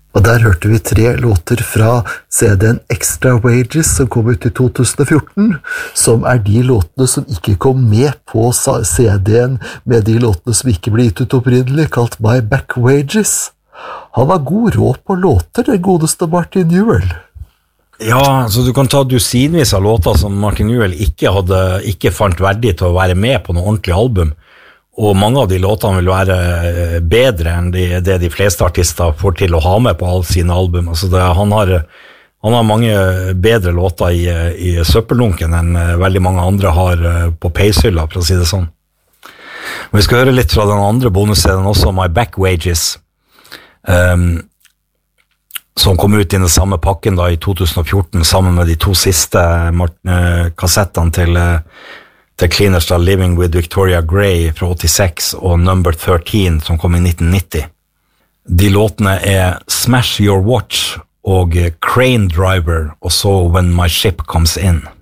Og der hørte vi 3 låter fra CD-en Extra Wages som kom ut i 2014, som de låtene som ikke kom med på CD-en med de låtene som ikke ble gitt ut opprinnelig, kalt My Back Wages. Han var god råd på låter, det godeste Martin Newell. Ja, så du kan ta dusinvis av låter som Martin Newell ikke fant verdig til å være med på noe ordentlig album. Og mange av de låtene vil være bedre enn det de fleste artister får til å ha med på alle sine album. Altså han har mange bedre låter i søppellunken enn veldig mange andre har på peishylla, for å si det sånn. Vi skal høre litt fra den andre bonusscenen også, My Back Wages, som kom ut i den samme pakken da i 2014, sammen med de 2 siste kassettene til Cleaners, Living with Victoria Gray fra 86 og Number 13 som kom i 1990. De låtene Smash Your Watch og Crane Driver og så When My Ship Comes In.